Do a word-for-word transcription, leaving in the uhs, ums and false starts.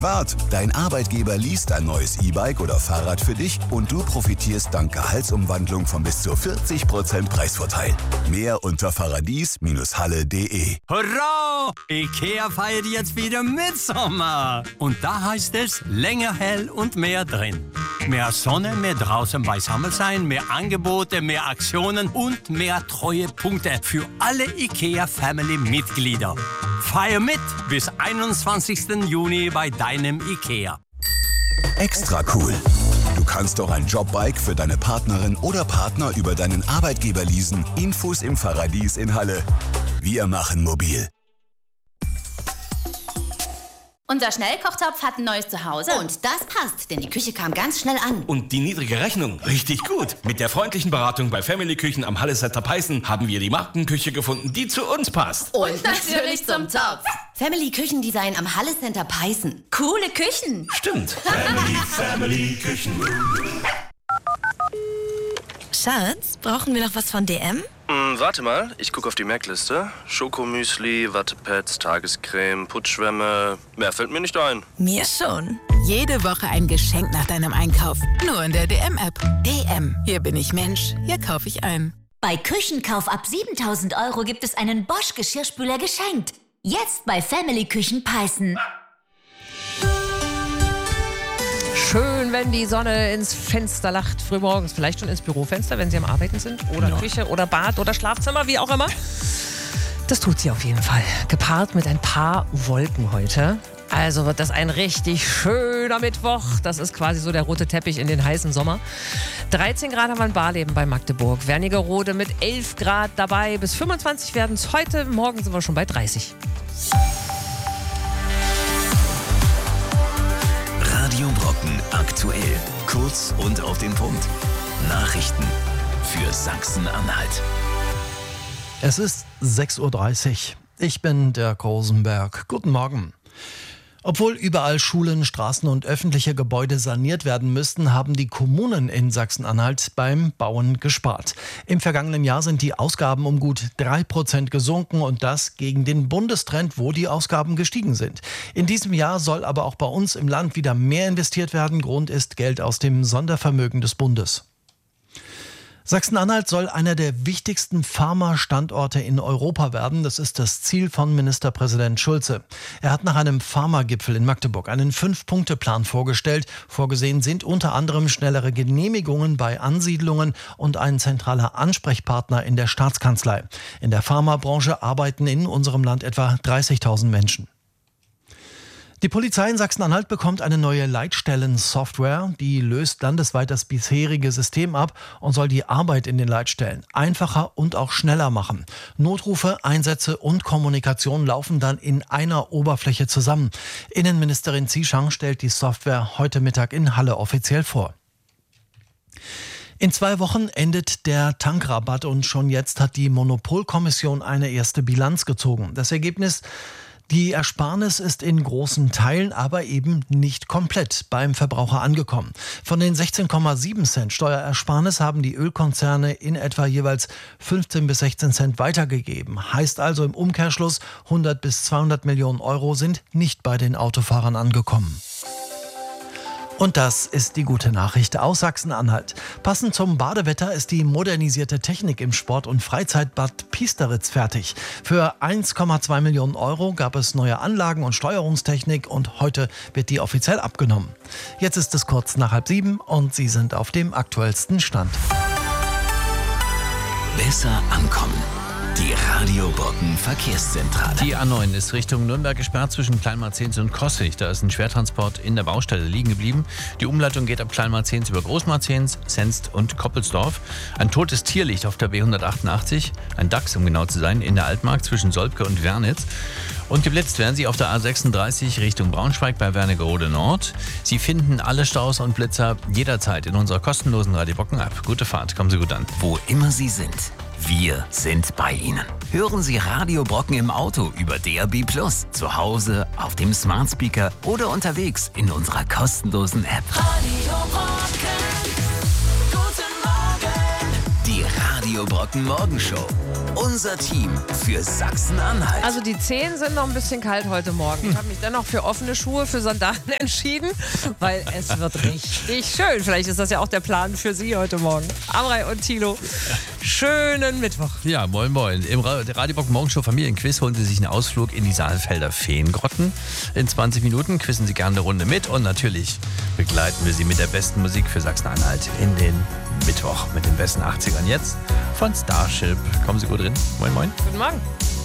Wart, dein Arbeitgeber liest ein neues E-Bike oder Fahrrad für dich und du profitierst dank Gehaltsumwandlung von bis zu vierzig Prozent Preisvorteil. Mehr unter paradies Bindestrich halle punkt de. Hurra! IKEA feiert jetzt wieder Mitsommer. Und da heißt es länger hell und mehr drin. Mehr Sonne, mehr draußen beisammen sein, mehr Angebote, mehr Aktionen und mehr Treuepunkte für alle IKEA-Family-Mitglieder. Feier mit bis einundzwanzigsten Juni bei deinem IKEA. Extra cool. Du kannst auch ein Jobbike für deine Partnerin oder Partner über deinen Arbeitgeber leasen. Infos im Paradies in Halle. Wir machen mobil. Unser Schnellkochtopf hat ein neues Zuhause. Und das passt, denn die Küche kam ganz schnell an. Und die niedrige Rechnung, richtig gut. Mit der freundlichen Beratung bei Family Küchen am Halle Center Peißen haben wir die Markenküche gefunden, die zu uns passt. Und natürlich zum Topf. Family Küchendesign am Halle Center Peißen. Coole Küchen. Stimmt. Family, Family Küchen. Schatz, brauchen wir noch was von D M? Hm, warte mal, ich gucke auf die Merkliste. Schokomüsli, Wattepads, Tagescreme, Putzschwämme. Mehr fällt mir nicht ein. Mir schon. Jede Woche ein Geschenk nach deinem Einkauf. Nur in der D M-App. D M. Hier bin ich Mensch. Hier kaufe ich ein. Bei Küchenkauf ab siebentausend Euro gibt es einen Bosch Geschirrspüler geschenkt. Jetzt bei Family Küchen Peißen. Schön, wenn die Sonne ins Fenster lacht, frühmorgens, vielleicht schon ins Bürofenster, wenn Sie am Arbeiten sind, oder ja. Küche oder Bad oder Schlafzimmer, wie auch immer. Das tut sie auf jeden Fall. Gepaart mit ein paar Wolken heute. Also wird das ein richtig schöner Mittwoch. Das ist quasi so der rote Teppich in den heißen Sommer. dreizehn Grad haben wir in Barleben bei Magdeburg. Wernigerode mit elf Grad dabei. Bis fünfundzwanzig werden es heute. Morgen sind wir schon bei dreißig. Radio Brocken aktuell. Kurz und auf den Punkt. Nachrichten für Sachsen-Anhalt. Es ist sechs Uhr dreißig. Ich bin Dirk Rosenberg. Guten Morgen. Obwohl überall Schulen, Straßen und öffentliche Gebäude saniert werden müssten, haben die Kommunen in Sachsen-Anhalt beim Bauen gespart. Im vergangenen Jahr sind die Ausgaben um gut drei Prozent gesunken und das gegen den Bundestrend, wo die Ausgaben gestiegen sind. In diesem Jahr soll aber auch bei uns im Land wieder mehr investiert werden. Grund ist Geld aus dem Sondervermögen des Bundes. Sachsen-Anhalt soll einer der wichtigsten Pharma-Standorte in Europa werden. Das ist das Ziel von Ministerpräsident Schulze. Er hat nach einem Pharma-Gipfel in Magdeburg einen Fünf-Punkte-Plan vorgestellt. Vorgesehen sind unter anderem schnellere Genehmigungen bei Ansiedlungen und ein zentraler Ansprechpartner in der Staatskanzlei. In der Pharmabranche arbeiten in unserem Land etwa dreißigtausend Menschen. Die Polizei in Sachsen-Anhalt bekommt eine neue Leitstellen-Software, die löst landesweit das bisherige System ab und soll die Arbeit in den Leitstellen einfacher und auch schneller machen. Notrufe, Einsätze und Kommunikation laufen dann in einer Oberfläche zusammen. Innenministerin Zieschang stellt die Software heute Mittag in Halle offiziell vor. In zwei Wochen endet der Tankrabatt und schon jetzt hat die Monopolkommission eine erste Bilanz gezogen. Das Ergebnis: Die Ersparnis ist in großen Teilen, aber eben nicht komplett beim Verbraucher angekommen. Von den sechzehn Komma sieben Cent Steuerersparnis haben die Ölkonzerne in etwa jeweils fünfzehn bis sechzehn Cent weitergegeben. Heißt also im Umkehrschluss, hundert bis zweihundert Millionen Euro sind nicht bei den Autofahrern angekommen. Und das ist die gute Nachricht aus Sachsen-Anhalt. Passend zum Badewetter ist die modernisierte Technik im Sport- und Freizeitbad Piesteritz fertig. Für eins Komma zwei Millionen Euro gab es neue Anlagen und Steuerungstechnik und heute wird die offiziell abgenommen. Jetzt ist es kurz nach halb sieben und Sie sind auf dem aktuellsten Stand. Besser ankommen. Die Radio Brocken Verkehrszentrale. Die A neun ist Richtung Nürnberg gesperrt zwischen Kleinmarzens und Kossig. Da ist ein Schwertransport in der Baustelle liegen geblieben. Die Umleitung geht ab Kleinmarzens über Großmarzens, Senst und Koppelsdorf. Ein totes Tier liegt auf der B hundertachtundachtzig, ein Dachs um genau zu sein, in der Altmark zwischen Solbke und Wernitz. Und geblitzt werden Sie auf der A sechsunddreißig Richtung Braunschweig bei Wernigerode Nord. Sie finden alle Staus und Blitzer jederzeit in unserer kostenlosen Radio Brocken App. Gute Fahrt, kommen Sie gut an. Wo immer Sie sind, wir sind bei Ihnen. Hören Sie Radio Brocken im Auto über D A B plus, zu Hause, auf dem Smart Speaker oder unterwegs in unserer kostenlosen App. Radio Brocken, guten Morgen. Die Radio Radio Brocken Morgenshow. Unser Team für Sachsen-Anhalt. Also die Zehen sind noch ein bisschen kalt heute Morgen. Ich habe mich dennoch für offene Schuhe, für Sandalen entschieden, weil es wird richtig schön. Vielleicht ist das ja auch der Plan für Sie heute Morgen. Amrei und Thilo, schönen Mittwoch. Ja, moin moin. Im Ra- der Radio Brocken Morgenshow Familienquiz holen Sie sich einen Ausflug in die Saalfelder Feengrotten. In zwanzig Minuten quizzen Sie gerne eine Runde mit und natürlich begleiten wir Sie mit der besten Musik für Sachsen-Anhalt in den Mittwoch mit den besten achtzigern jetzt von Starship. Kommen Sie gut drin. Moin moin. Guten Morgen.